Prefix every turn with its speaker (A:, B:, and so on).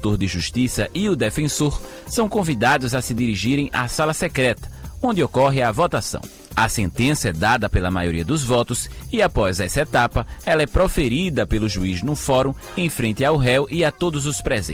A: promotor de justiça e o defensor são convidados a se dirigirem à sala secreta, onde ocorre a votação. A sentença é dada pela maioria dos votos e, após essa etapa, ela é proferida pelo juiz no fórum, em frente ao réu e a todos os presentes.